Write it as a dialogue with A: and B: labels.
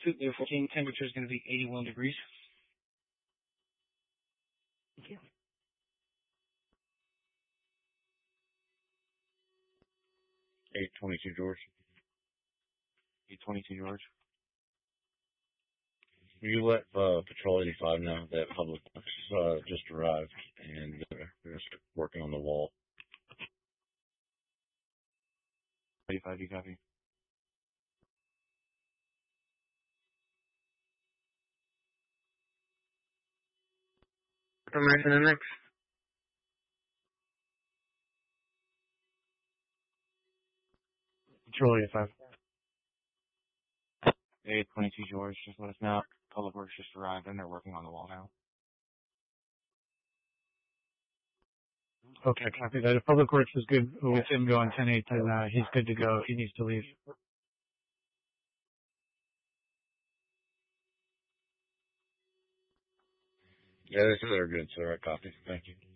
A: Their 14 temperature is going to be 81 degrees. Thank you.
B: 822 George.
A: 822 George.
B: Will you let Patrol 85 know that Public Works just arrived and they're working on the wall?
A: 85, you copy?
C: Information in the mix.
A: Patrol 85. 822 George, just let us know. Public Works just arrived and they're working on the wall now. Okay, copy that. If Public Works is good with him going 10-8, then he's good to go. He needs to leave.
B: Yeah, they said they're good, so I copy. Thank you.